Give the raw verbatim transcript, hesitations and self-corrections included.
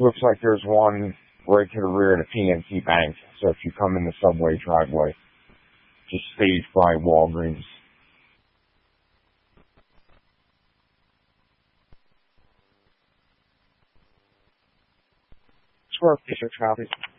Looks like there's one right to the rear of the P N C Bank. So if you come in the subway driveway, just stage by Walgreens. Squirrel Fisher traffic.